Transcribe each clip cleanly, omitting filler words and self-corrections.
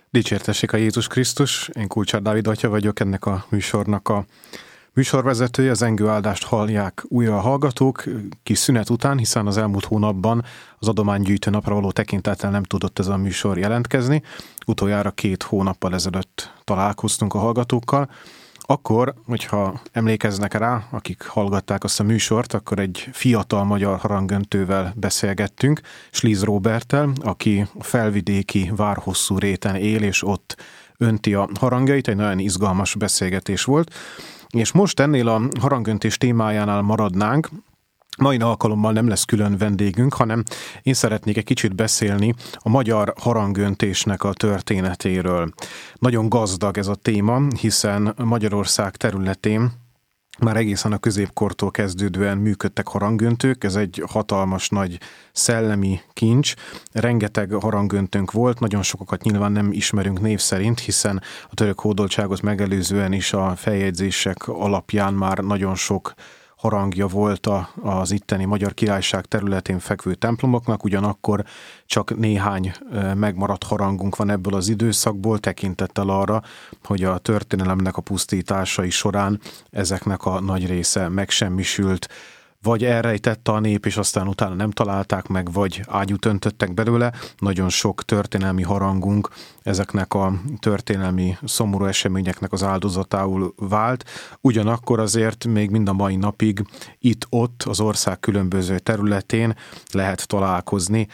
Dicsértessék a Jézus Krisztus, én Kulcsár Dávid atya vagyok, ennek a műsornak a műsorvezetője. Az Engő áldást hallják újra a hallgatók, kis szünet után, hiszen az elmúlt hónapban az adománygyűjtő napra való tekintettel nem tudott ez a műsor jelentkezni. Utoljára 2 hónappal ezelőtt találkoztunk a hallgatókkal. Akkor, hogyha emlékeznek rá, akik hallgatták azt a műsort, akkor egy fiatal magyar harangöntővel beszélgettünk, Sliz Róberttel, aki a felvidéki Várhosszú réten él, és ott önti a harangjait. Egy nagyon izgalmas beszélgetés volt. És most ennél a harangöntés témájánál maradnánk. Mai alkalommal nem lesz külön vendégünk, hanem én szeretnék egy kicsit beszélni a magyar harangöntésnek a történetéről. Nagyon gazdag ez a téma, hiszen Magyarország területén már egészen a középkortól kezdődően működtek harangöntők, ez egy hatalmas nagy szellemi kincs, rengeteg harangöntőnk volt, nagyon sokakat nyilván nem ismerünk név szerint, hiszen a török hódoltságot megelőzően is a feljegyzések alapján már nagyon sok harangja volt az itteni Magyar Királyság területén fekvő templomoknak, ugyanakkor csak néhány megmaradt harangunk van ebből az időszakból, tekintettel arra, hogy a történelemnek a pusztításai során ezeknek a nagy része megsemmisült, vagy elrejtette a nép, és aztán utána nem találták meg, vagy ágyút öntöttek belőle. Nagyon sok történelmi harangunk ezeknek a történelmi szomorú eseményeknek az áldozatául vált. Ugyanakkor azért még mind a mai napig itt-ott az ország különböző területén lehet találkozni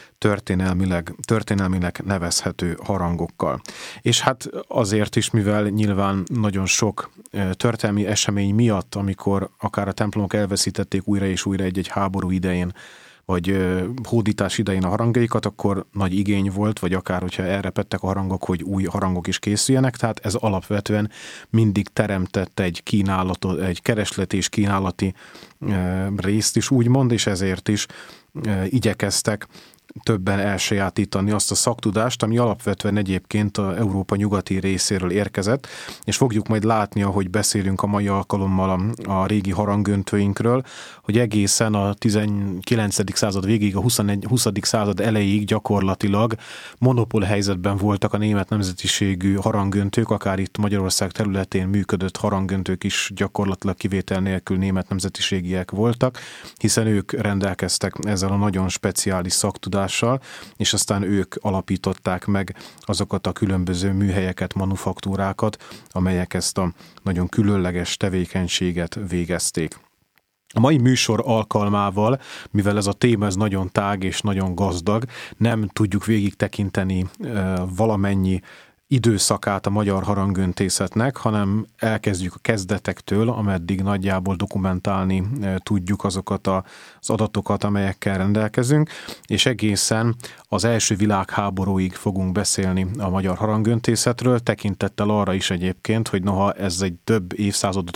történelmileg nevezhető harangokkal. És hát azért is, mivel nyilván nagyon sok történelmi esemény miatt, amikor akár a templomok elveszítették újra és újra egy háború idején, vagy hódítás idején a harangjaikat, akkor nagy igény volt, vagy akár, hogyha elrepedtek a harangok, hogy új harangok is készüljenek, tehát ez alapvetően mindig teremtett egy kínálatot, egy kereslet és kínálati részt is úgymond, és ezért is igyekeztek többen elsajátítani azt a szaktudást, ami alapvetően egyébként a Európa nyugati részéről érkezett, és fogjuk majd látni, ahogy beszélünk a mai alkalommal a régi harangöntőinkről, hogy egészen a 19. század végéig, a 20. század elejéig gyakorlatilag monopól helyzetben voltak a német nemzetiségű harangöntők, akár itt Magyarország területén működött harangöntők is gyakorlatilag kivétel nélkül német nemzetiségiek voltak, hiszen ők rendelkeztek ezzel a nagyon speciális szaktudással, és aztán ők alapították meg azokat a különböző műhelyeket, manufaktúrákat, amelyek ezt a nagyon különleges tevékenységet végezték. A mai műsor alkalmával, mivel ez a téma ez nagyon tág és nagyon gazdag, nem tudjuk végig tekinteni valamennyi időszakát a magyar harangöntészetnek, hanem elkezdjük a kezdetektől, ameddig nagyjából dokumentálni tudjuk azokat az adatokat, amelyekkel rendelkezünk, és egészen az első világháborúig fogunk beszélni a magyar harangöntészetről, tekintettel arra is egyébként, hogy noha ez egy több évszázadot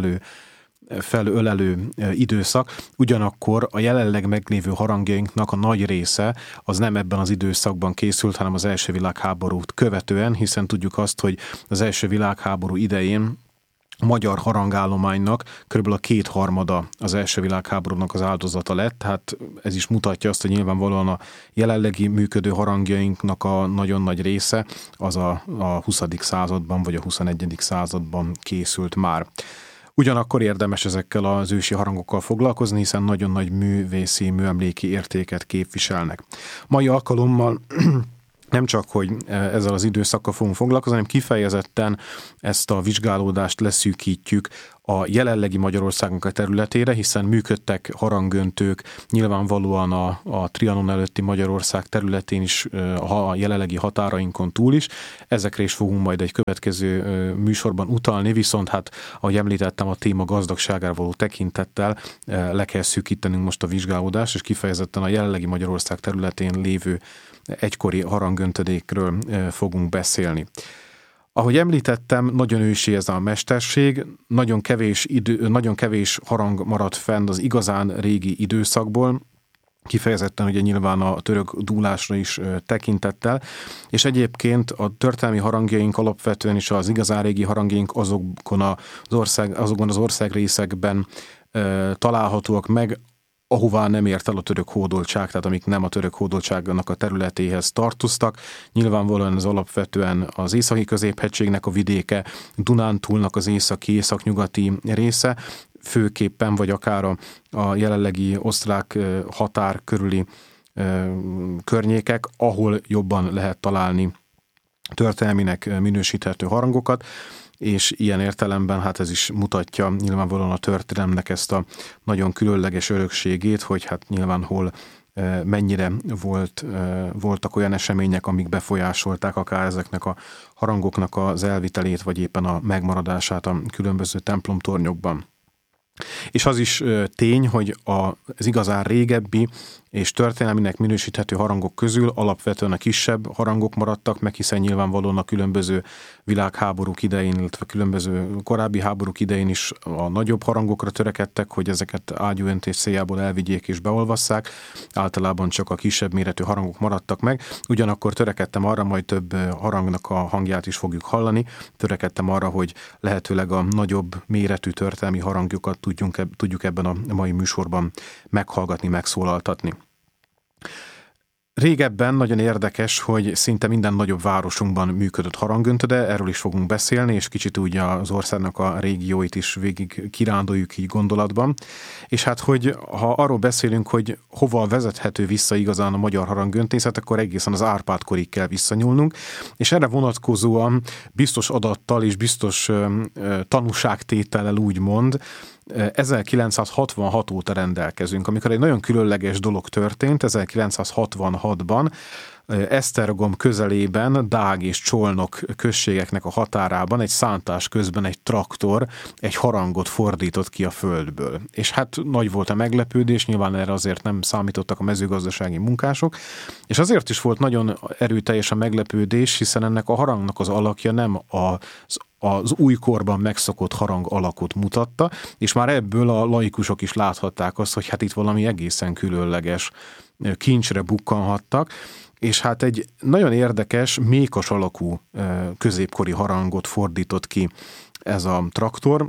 felölelő időszak, ugyanakkor a jelenleg meglévő harangjainknak a nagy része az nem ebben az időszakban készült, hanem az első világháborút követően, hiszen tudjuk azt, hogy az első világháború idején a magyar harangállománynak körülbelül a 2/3 az első világháborúnak az áldozata lett, tehát ez is mutatja azt, hogy nyilvánvalóan a jelenlegi működő harangjainknak a nagyon nagy része az a 20. században vagy a 21. században készült már. Ugyanakkor érdemes ezekkel az ősi harangokkal foglalkozni, hiszen nagyon nagy művészi, műemléki értéket képviselnek. Mai alkalommal nem csak, hogy ezzel az időszakkal fogunk foglalkozni, hanem kifejezetten ezt a vizsgálódást leszűkítjük a jelenlegi Magyarországnak a területére, hiszen működtek harangöntők nyilvánvalóan a Trianon előtti Magyarország területén is, a jelenlegi határainkon túl is. Ezekre is fogunk majd egy következő műsorban utalni, viszont hát, ahogy említettem, a téma gazdagságára való tekintettel le kell szűkítenünk most a vizsgálódást, és kifejezetten a jelenlegi Magyarország területén lévő egykori harangöntődékről fogunk beszélni. Ahogy említettem, nagyon ősi ez a mesterség, nagyon kevés harang maradt fenn az igazán régi időszakból, kifejezetten ugye nyilván a török dúlásra is tekintettel, és egyébként a történelmi harangjaink alapvetően is az igazán régi harangjaink azokban az országrészekben találhatóak meg, ahová nem ért el a török hódoltság, tehát amik nem a török hódoltságnak a területéhez tartoztak. Nyilvánvalóan ez alapvetően az északi középhegységnek a vidéke, Dunántúlnak az északi-északnyugati része, főképpen, vagy akár a jelenlegi osztrák határ körüli környékek, ahol jobban lehet találni történelminek minősíthető harangokat, és ilyen értelemben hát ez is mutatja nyilvánvalóan a történelemnek ezt a nagyon különleges örökségét, hogy hát nyilván hol mennyire voltak olyan események, amik befolyásolták akár ezeknek a harangoknak az elvitelét, vagy éppen a megmaradását a különböző templomtornyokban. És az is tény, hogy az igazán régebbi és történelminek minősíthető harangok közül alapvetően a kisebb harangok maradtak meg, hiszen nyilvánvalóan a különböző világháborúk idején, illetve különböző korábbi háborúk idején is a nagyobb harangokra törekedtek, hogy ezeket ágyúöntés céljából elvigyék és beolvasszák. Általában csak a kisebb méretű harangok maradtak meg. Ugyanakkor törekedtem arra, majd több harangnak a hangját is fogjuk hallani, törekedtem arra, hogy lehetőleg a nagyobb méretű történelmi harangjukat tudjuk ebben a mai műsorban meghallgatni, megszólaltatni. Régebben nagyon érdekes, hogy szinte minden nagyobb városunkban működött harangöntöde, erről is fogunk beszélni, és kicsit úgy az országnak a régióit is végig kirándoljuk így gondolatban. És hát, hogy ha arról beszélünk, hogy hova vezethető vissza igazán a magyar harangöntészet, akkor egészen az Árpád-korig kell visszanyúlnunk, és erre vonatkozóan biztos adattal és biztos tanúságtétellel úgymond 1966 óta rendelkezünk, amikor egy nagyon különleges dolog történt, 1966-ban Esztergom közelében, Dág és Csolnok községeknek a határában egy szántás közben egy traktor egy harangot fordított ki a földből. És hát nagy volt a meglepődés, nyilván erre azért nem számítottak a mezőgazdasági munkások, és azért is volt nagyon erőteljes a meglepődés, hiszen ennek a harangnak az alakja nem az újkorban megszokott harang alakot mutatta, és már ebből a laikusok is láthatták azt, hogy hát itt valami egészen különleges kincsre bukkanhattak, és hát egy nagyon érdekes, mékas alakú középkori harangot fordított ki ez a traktor,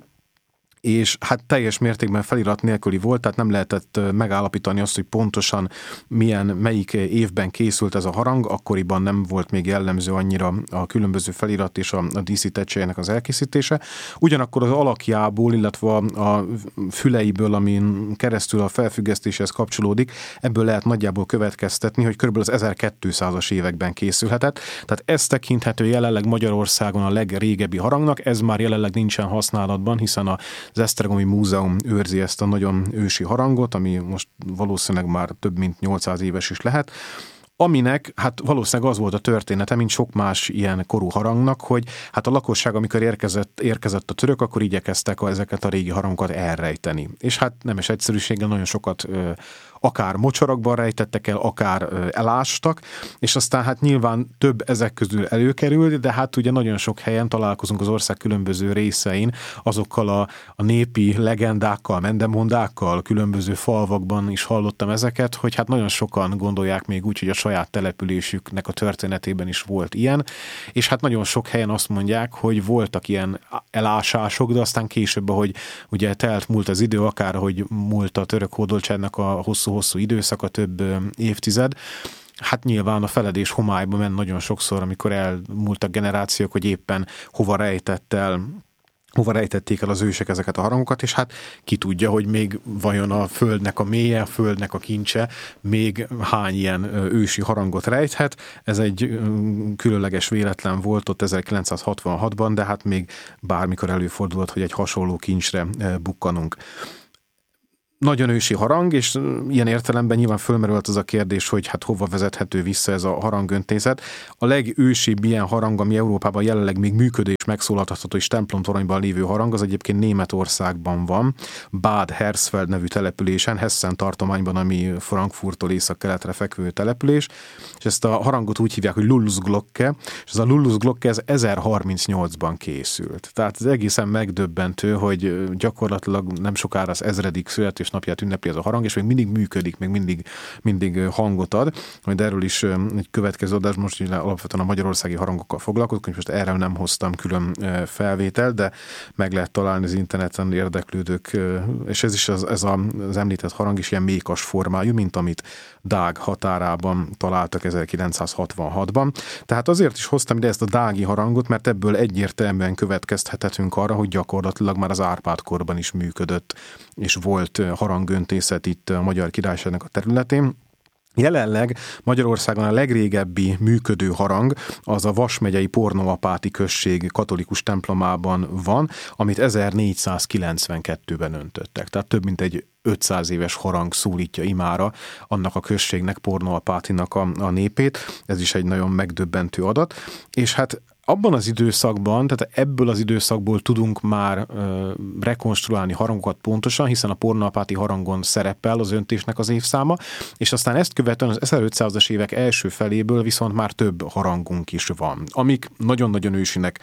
és hát teljes mértékben felirat nélküli volt, tehát nem lehetett megállapítani azt, hogy pontosan melyik évben készült ez a harang, akkoriban nem volt még jellemző annyira a különböző felirat és a díszítettségnek az elkészítése. Ugyanakkor az alakjából, illetve a füleiből, amin keresztül a felfüggesztéshez kapcsolódik, ebből lehet nagyjából következtetni, hogy kb. Az 1200-as években készülhetett. Tehát ez tekinthető jelenleg Magyarországon a legrégebbi harangnak, ez már jelenleg nincsen használatban, hiszen az Esztergomi Múzeum őrzi ezt a nagyon ősi harangot, ami most valószínűleg már több mint 800 éves is lehet, aminek hát valószínűleg az volt a története, mint sok más ilyen korú harangnak, hogy hát a lakosság, amikor érkezett a török, akkor igyekeztek ezeket a régi harangokat elrejteni. És hát nemes egyszerűséggel nagyon sokat akár mocsarakban rejtettek el, akár elástak, és aztán hát nyilván több ezek közül előkerült, de hát ugye nagyon sok helyen találkozunk az ország különböző részein azokkal a népi legendákkal, mendemondákkal, különböző falvakban is hallottam ezeket, hogy hát nagyon sokan gondolják még úgy, hogy a saját településüknek a történetében is volt ilyen, és hát nagyon sok helyen azt mondják, hogy voltak ilyen elásások, de aztán később, ahogy ugye múlt az idő, akár hogy múlt a török hódoltságnak a hosszú időszaka, több évtized, hát nyilván a feledés homályba ment nagyon sokszor, amikor elmúltak generációk, hogy éppen hova rejtették el az ősek ezeket a harangokat, és hát ki tudja, hogy még vajon a földnek a mélye, a földnek a kincse még hány ilyen ősi harangot rejthet. Ez egy különleges véletlen volt ott 1966-ban, de hát még bármikor előfordulhat, hogy egy hasonló kincsre bukkanunk. Nagyon ősi harang, és ilyen értelemben nyilván fölmerült az a kérdés, hogy hát hova vezethető vissza ez a harangöntészet. A legősibb ilyen harang, ami Európában jelenleg még működő és megszólaltatható és templomtoronyban lévő harang, az egyébként Németországban van, Bad Hersfeld nevű településen, Hessen tartományban, ami Frankfurttól észak-keletre fekvő település, és ezt a harangot úgy hívják, hogy Lullusglocke, és ez a Lullusglocke ez 1038-ban készült. Tehát ez egészen megdöbbentő, hogy gyakorlatilag nem sokára az 1000. születésnapját születésnapját ünnepli ez a harang, és még mindig működik, még mindig hangot ad. Majd erről is egy következő adás, most alapvetően a magyarországi harangokkal foglalkozunk, és most erről nem hoztam külön felvételt, de meg lehet találni az interneten érdeklődők, és ez is az említett harang is ilyen mékas formájú, mint amit Dág határában találtak 1966-ban. Tehát azért is hoztam ide ezt a dági harangot, mert ebből egyértelműen következtethetünk arra, hogy gyakorlatilag már az Árpád-korban is működött, és volt harangöntészet itt a Magyar Királyságnak a területén. Jelenleg Magyarországon a legrégebbi működő harang az a Vas megyei Pornoapáti község katolikus templomában van, amit 1492-ben öntöttek. Tehát több mint egy 500 éves harang szólítja imára annak a községnek, Pornoapátinak a népét. Ez is egy nagyon megdöbbentő adat. És hát abban az időszakban, tehát ebből az időszakból tudunk már rekonstruálni harangokat pontosan, hiszen a Pornoapáti harangon szerepel az öntésnek az évszáma, és aztán ezt követően az 1500-as évek első feléből viszont már több harangunk is van, amik nagyon-nagyon ősinek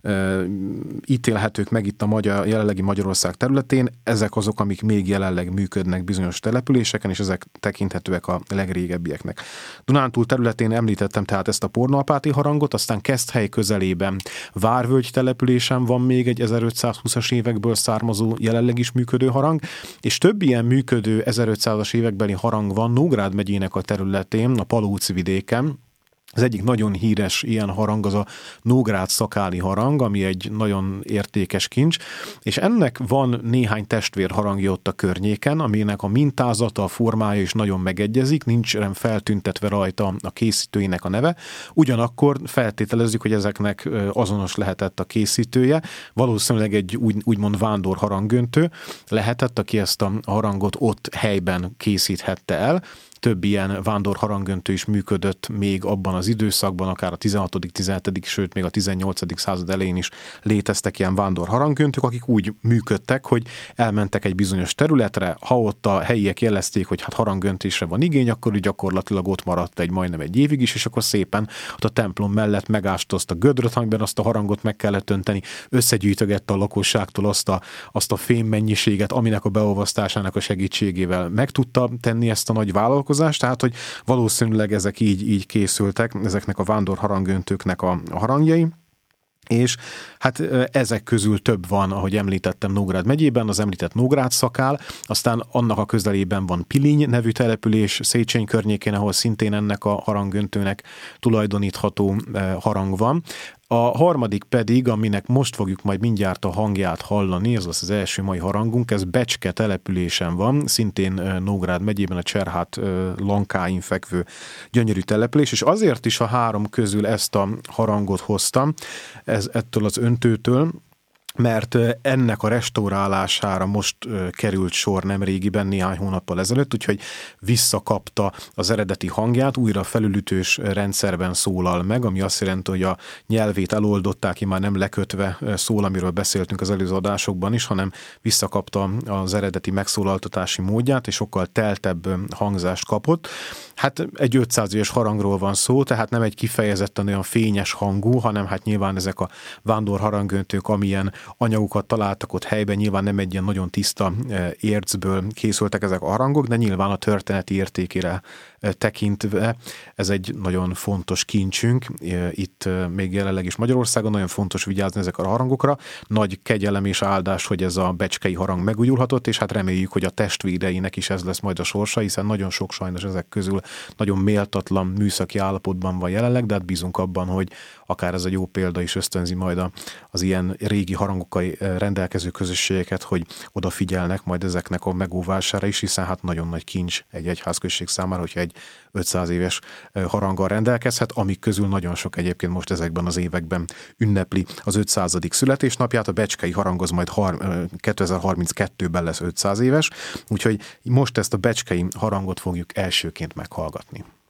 ítélhetők meg itt a jelenlegi Magyarország területén. Ezek azok, amik még jelenleg működnek bizonyos településeken, és ezek tekinthetőek a legrégebbieknek. Dunántúl területén említettem tehát ezt a Pornoapáti harangot, aztán Keszthely közelében Várvölgy településen van még egy 1520-as évekből származó, jelenleg is működő harang, és több ilyen működő 1500-as évekbeli harang van Nógrád megyének a területén, a Palóc vidéken. Az egyik nagyon híres ilyen harang az a Nógrád-szakáli harang, ami egy nagyon értékes kincs, és ennek van néhány testvérharangja ott a környéken, aminek a mintázata, a formája is nagyon megegyezik, nincs feltüntetve rajta a készítőinek a neve, ugyanakkor feltételezzük, hogy ezeknek azonos lehetett a készítője, valószínűleg egy úgymond vándor harangöntő lehetett, aki ezt a harangot ott helyben készíthette el. Több ilyen vándor harangöntő is működött még abban az időszakban, akár a 16., 17., sőt még a 18. század elején is léteztek ilyen vándor harangöntők, akik úgy működtek, hogy elmentek egy bizonyos területre, ha ott a helyiek jelezték, hogy hát harangöntésre van igény, akkor ő gyakorlatilag ott maradt majdnem egy évig is, és akkor szépen ott a templom mellett megásta azt a gödröt, amiben azt a harangot meg kellett önteni, összegyűjtögette a lakosságtól azt a fém mennyiséget, aminek a beolvasztásának a segítségével meg tudta tenni ezt a nagy vállalkozást. Tehát, hogy valószínűleg ezek így készültek, ezeknek a vándor harangöntőknek a harangjai. És hát ezek közül több van, ahogy említettem, Nógrád megyében, az említett Nógrád-szakál, aztán annak a közelében van Piliny nevű település, Széchenyi környékén, ahol szintén ennek a harangöntőnek tulajdonítható harang van. A harmadik pedig, aminek most fogjuk majd mindjárt a hangját hallani, ez az első mai harangunk, ez Becske településen van, szintén Nógrád megyében, a Cserhát lankáin fekvő gyönyörű település, és azért is a három közül ezt a harangot hoztam, ettől az öntőtől, mert ennek a restaurálására most került sor nemrégiben, néhány hónappal ezelőtt, úgyhogy visszakapta az eredeti hangját, újra felülütős rendszerben szólal meg, ami azt jelenti, hogy a nyelvét eloldották, ki már nem lekötve szól, amiről beszéltünk az előző adásokban is, hanem visszakapta az eredeti megszólaltatási módját, és sokkal teltebb hangzást kapott. Hát egy 500 éves harangról van szó, tehát nem egy kifejezetten olyan fényes hangú, hanem hát nyilván ezek a vándor harangöntők, amilyen anyagokat találtak ott helyben, nyilván nem egy ilyen nagyon tiszta ércből készültek ezek a harangok, de nyilván a történeti értékére tekintve ez egy nagyon fontos kincsünk. Itt még jelenleg is Magyarországon nagyon fontos vigyázni ezekre a harangokra. Nagy kegyelem és áldás, hogy ez a becskei harang megújulhatott, és hát reméljük, hogy a testvéreinek is ez lesz majd a sorsa, hiszen nagyon sok sajnos ezek közül nagyon méltatlan műszaki állapotban van jelenleg, de hát bízunk abban, hogy akár ez egy jó példa is ösztönzi majd az ilyen régi harangokkal rendelkező közösségeket, hogy odafigyelnek majd ezeknek a megóvására is, hiszen hát nagyon nagy kincs egy egyházközség számára, hogyha egy 500 éves haranggal rendelkezhet, amik közül nagyon sok egyébként most ezekben az években ünnepli az 500. születésnapját. A becskei harang az majd 2032-ben lesz 500 éves, úgyhogy most ezt a becskei harangot fogjuk elsőként meghallgatni.